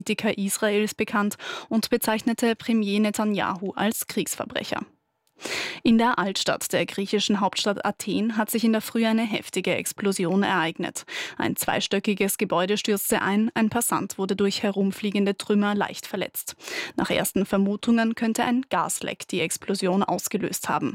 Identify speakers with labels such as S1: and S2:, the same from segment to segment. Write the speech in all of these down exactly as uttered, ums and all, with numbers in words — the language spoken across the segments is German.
S1: Politiker Israels bekannt und bezeichnete Premier Netanyahu als Kriegsverbrecher. In der Altstadt der griechischen Hauptstadt Athen hat sich in der Früh eine heftige Explosion ereignet. Ein zweistöckiges Gebäude stürzte ein, ein Passant wurde durch herumfliegende Trümmer leicht verletzt. Nach ersten Vermutungen könnte ein Gasleck die Explosion ausgelöst haben.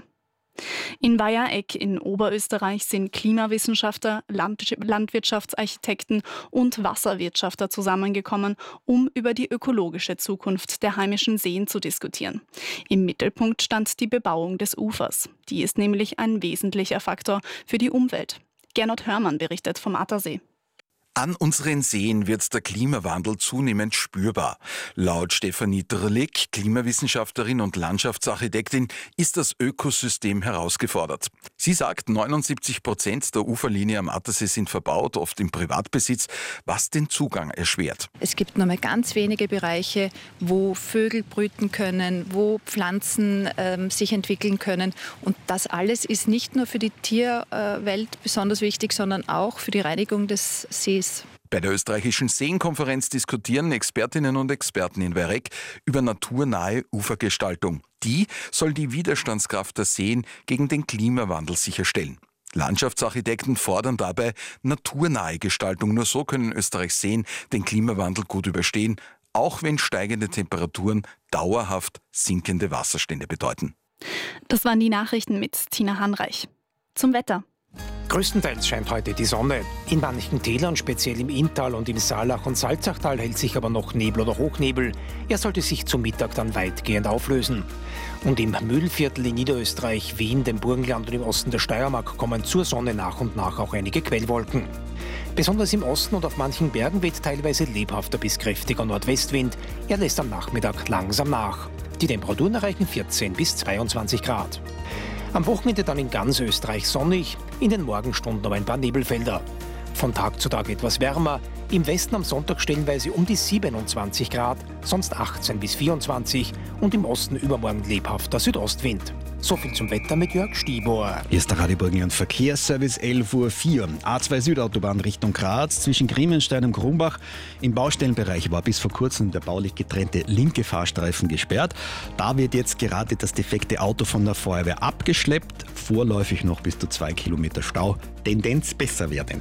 S1: In Weihereck in Oberösterreich sind Klimawissenschaftler, Land- Landwirtschaftsarchitekten und Wasserwirtschafter zusammengekommen, um über die ökologische Zukunft der heimischen Seen zu diskutieren. Im Mittelpunkt stand die Bebauung des Ufers. Die ist nämlich ein wesentlicher Faktor für die Umwelt. Gernot Hörmann berichtet vom Attersee.
S2: An unseren Seen wird der Klimawandel zunehmend spürbar. Laut Stefanie Drlik, Klimawissenschaftlerin und Landschaftsarchitektin, ist das Ökosystem herausgefordert. Sie sagt, neunundsiebzig Prozent der Uferlinie am Attersee sind verbaut, oft im Privatbesitz, was den Zugang erschwert.
S3: Es gibt nur mal ganz wenige Bereiche, wo Vögel brüten können, wo Pflanzen ähm, sich entwickeln können. Und das alles ist nicht nur für die Tierwelt besonders wichtig, sondern auch für die Reinigung des Sees.
S2: Bei der österreichischen Seenkonferenz diskutieren Expertinnen und Experten in Weihereck über naturnahe Ufergestaltung. Die soll die Widerstandskraft der Seen gegen den Klimawandel sicherstellen. Landschaftsarchitekten fordern dabei naturnahe Gestaltung. Nur so können Österreichs Seen den Klimawandel gut überstehen, auch wenn steigende Temperaturen dauerhaft sinkende Wasserstände bedeuten.
S1: Das waren die Nachrichten mit Tina Hanreich. Zum Wetter.
S4: Größtenteils scheint heute die Sonne. In manchen Tälern, speziell im Inntal und im Saalach- und Salzachtal, hält sich aber noch Nebel oder Hochnebel. Er sollte sich zum Mittag dann weitgehend auflösen. Und im Mühlviertel in Niederösterreich, Wien, dem Burgenland und im Osten der Steiermark kommen zur Sonne nach und nach auch einige Quellwolken. Besonders im Osten und auf manchen Bergen weht teilweise lebhafter bis kräftiger Nordwestwind. Er lässt am Nachmittag langsam nach. Die Temperaturen erreichen vierzehn bis zweiundzwanzig Grad. Am Wochenende dann in ganz Österreich sonnig, in den Morgenstunden aber ein paar Nebelfelder. Von Tag zu Tag etwas wärmer, im Westen am Sonntag stellenweise um die siebenundzwanzig Grad, sonst achtzehn bis vierundzwanzig und im Osten übermorgen lebhafter Südostwind. So viel zum Wetter mit Jörg Stibor.
S5: Hier ist der Radio Burgenland Verkehrsservice elf Uhr vier. A zwei Südautobahn Richtung Graz zwischen Griemenstein und Krumbach. Im Baustellenbereich war bis vor kurzem der baulich getrennte linke Fahrstreifen gesperrt. Da wird jetzt gerade das defekte Auto von der Feuerwehr abgeschleppt. Vorläufig noch bis zu zwei Kilometer Stau. Tendenz besser werdend.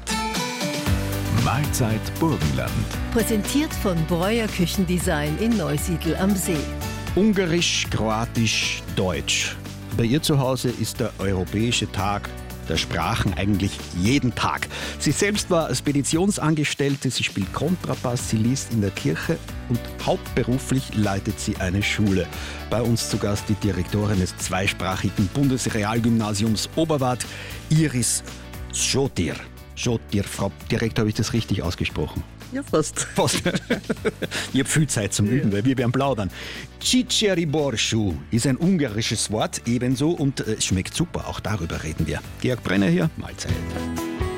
S6: Mahlzeit Burgenland.
S7: Präsentiert von Breuer Küchendesign in Neusiedl am See.
S5: Ungarisch, Kroatisch, Deutsch. Bei ihr zu Hause ist der Europäische Tag der Sprachen eigentlich jeden Tag. Sie selbst war Speditionsangestellte, sie spielt Kontrabass, sie liest in der Kirche und hauptberuflich leitet sie eine Schule. Bei uns zu Gast die Direktorin des zweisprachigen Bundesrealgymnasiums Oberwart, Iris Schotir. Schotir, Frau Direktor, habe ich das richtig ausgesprochen?
S8: Ja, fast.
S5: Fast. Ich habe viel Zeit zum Üben, weil wir werden plaudern. Ciceriborschu ist ein ungarisches Wort, ebenso, und es schmeckt super. Auch darüber reden wir. Georg Brenner hier, Mahlzeit.